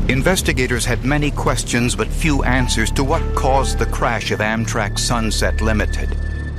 Investigators had many questions but few answers to what caused the crash of Amtrak Sunset Limited.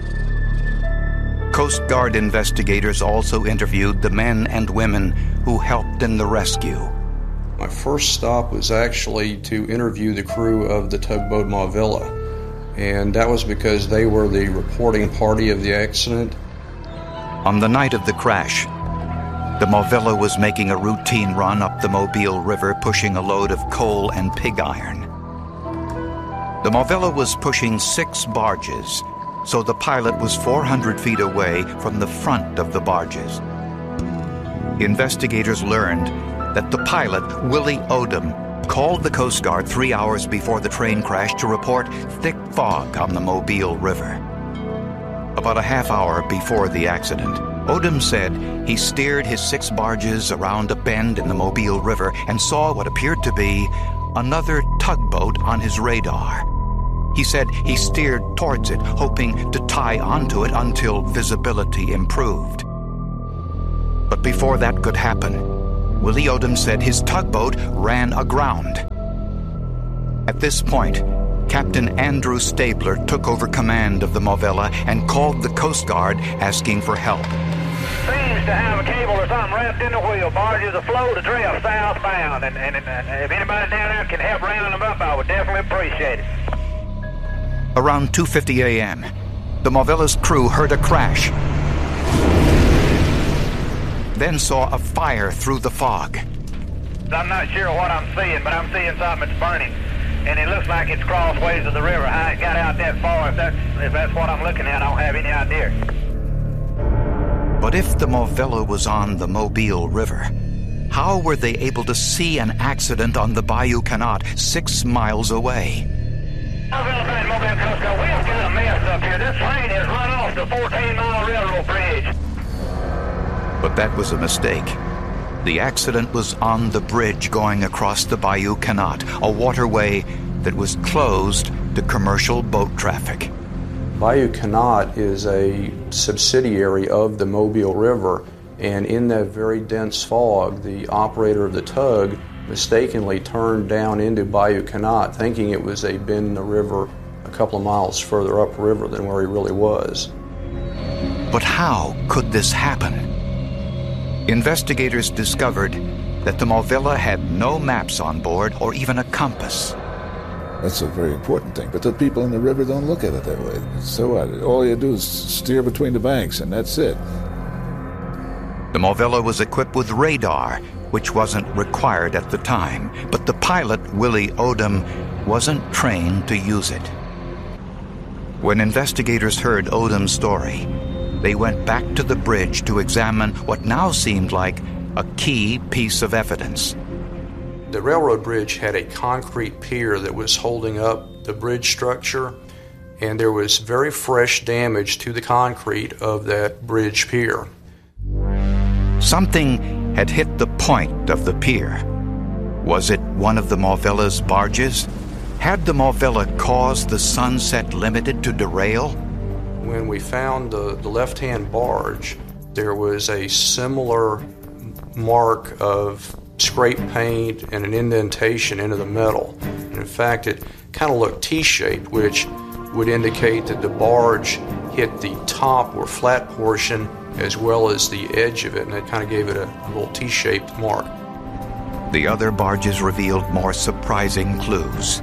Coast Guard investigators also interviewed the men and women who helped in the rescue. My first stop was actually to interview the crew of the tugboat Mauvilla, and that was because they were the reporting party of the accident. On the night of the crash, the Mauvilla was making a routine run up the Mobile River, pushing a load of coal and pig iron. The Mauvilla was pushing 6 barges, so the pilot was 400 feet away from the front of the barges. Investigators learned that the pilot, Willie Odom, called the Coast Guard 3 hours before the train crash to report thick fog on the Mobile River. About a half hour before the accident, Odom said he steered his 6 barges around a bend in the Mobile River and saw what appeared to be another tugboat on his radar. He said he steered towards it, hoping to tie onto it until visibility improved. But before that could happen, Willie Odom said his tugboat ran aground. At this point, Captain Andrew Stabler took over command of the Mauvilla and called the Coast Guard asking for help. Seems to have a cable or something wrapped in the wheel. Barges afloat adrift southbound, and if anybody down there can help round them up, I would definitely appreciate it. Around 2:50 a.m., the Mauvilla's crew heard a crash, then saw a fire through the fog. I'm not sure what I'm seeing, but I'm seeing something that's burning, and it looks like it's crossways of the river. I ain't got out that far. If that's what I'm looking at, I don't have any idea. But if the Mauvilla was on the Mobile River, how were they able to see an accident on the Bayou Canot 6 miles away? Mobile Coast Guard, we've got a mess up here. This train has run off the 14-mile railroad bridge. But that was a mistake. The accident was on the bridge going across the Bayou Canot, a waterway that was closed to commercial boat traffic. Bayou Canot is a subsidiary of the Mobile River, and in that very dense fog, the operator of the tug mistakenly turned down into Bayou Canot, thinking it was a bend in the river a couple of miles further upriver than where he really was. But how could this happen? Investigators discovered that the Mauvilla had no maps on board or even a compass. That's a very important thing, but the people in the river don't look at it that way. So what? All you do is steer between the banks, and that's it. The Mauvilla was equipped with radar, which wasn't required at the time, but the pilot, Willie Odom, wasn't trained to use it. When investigators heard Odom's story, they went back to the bridge to examine what now seemed like a key piece of evidence. The railroad bridge had a concrete pier that was holding up the bridge structure, and there was very fresh damage to the concrete of that bridge pier. Something had hit the point of the pier. Was it one of the Mauvilla's barges? Had the Mauvilla caused the Sunset Limited to derail? When we found the left-hand barge, there was a similar mark of scrape paint and an indentation into the metal. And in fact, it kind of looked T-shaped, which would indicate that the barge hit the top or flat portion as well as the edge of it, and it kind of gave it a little T-shaped mark. The other barges revealed more surprising clues.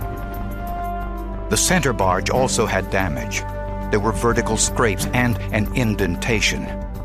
The center barge also had damage. There were vertical scrapes and an indentation.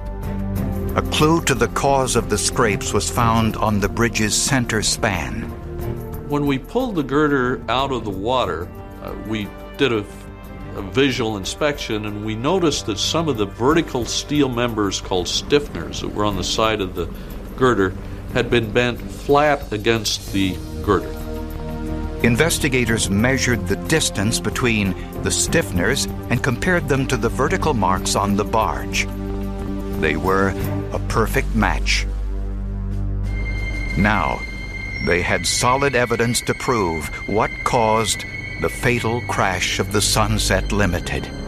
A clue to the cause of the scrapes was found on the bridge's center span. When we pulled the girder out of the water, we did a visual inspection, and we noticed that some of the vertical steel members called stiffeners that were on the side of the girder had been bent flat against the girder. Investigators measured the distance between the stiffeners and compared them to the vertical marks on the barge. They were a perfect match. Now, they had solid evidence to prove what caused the fatal crash of the Sunset Limited.